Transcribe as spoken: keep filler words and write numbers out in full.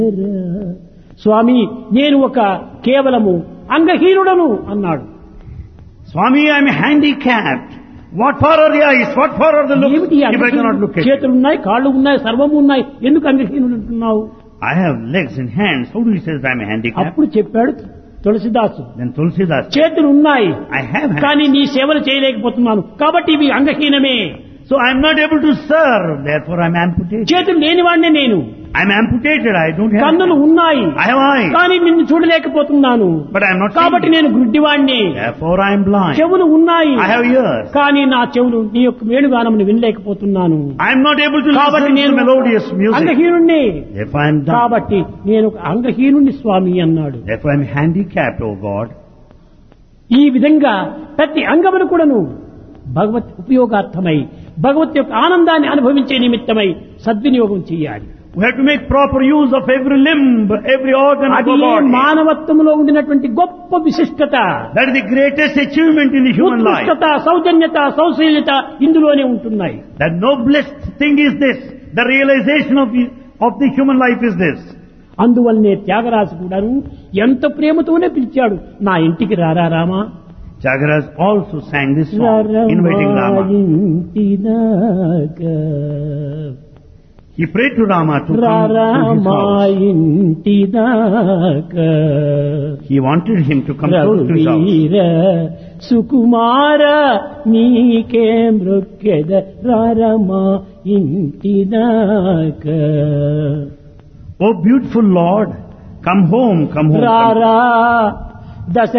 స్వామి నేను ఒక కేవలము అంగహీనుడను అన్నాడు. Swami, I am handicapped. What for are the eyes? What for are the looks? ఏమిటి ఈ If I cannot look at you. చేతులు ఉన్నాయి, కాళ్ళు ఉన్నాయి, సర్వము ఉన్నాయి, ఎందుకు అంగహీనుడు అంటున్నావు? I have legs and hands. How do you say that I am handicapped? అప్పుడు చెప్పాడు తులసిదాసు, Then Tulsidas, చేతులు ఉన్నాయి I have hands. కానీ నీ సేవలు చేయలేకపోతున్నాను కాబట్టి ఇవి అంగహీనమే. So I am not able to serve. Therefore I am amputated. చేతులు లేనివాడినే నేను, I am amputated. I don't have కన్నులు hands. ఉన్నాయి I have eyes. కానీ నిన్ను చూడలేకపోతున్నాను But I am not కాబట్టి seeing. నేను గుడ్డివాణ్ణి. Therefore I am blind. చెవులు ఉన్నాయి I have ears. కానీ నా చెవులు నీ యొక్క వేణుగానమును వినలేకపోతున్నాను I am not able to కాబట్టి listen to నేను melodious music. అంగహీనుణ్ణి. Therefore I am dumb. కాబట్టి నేను ఒక అంగహీనుణ్ణి స్వామి అన్నాడు. Therefore I am handicapped, O God. ఈ విధంగా ప్రతి అంగమును కూడాను భగవత్ ఉపయోగార్థమై భగవత్ యొక్క ఆనందాన్ని అనుభవించే నిమిత్తమై సద్వినియోగం చేయాలి. We have to make proper use of every limb, every organ of అది our body. మానవత్వంలో ఉండినటువంటి గొప్ప విశిష్టత. That is the greatest achievement in the human life. ఉత్కృష్టత, సౌజన్యత, సౌశీల్యత ఇందులోనే ఉంటున్నాయి. The noblest thing is this. The realization of the, of the human life is this. అందువల్లనే త్యాగరాజు కూడాను ఎంత ప్రేమతోనే పిలిచాడు, నా ఇంటికి రారా Rama. Jagaras also sang this song, inviting Rama. He prayed to Rama to come to his house. He wanted him to come close to his house. సుకుమార నీకే మృక్కెద రారమా ఇంటిదాక. Oh beautiful Lord, come home, come home. రారా దశ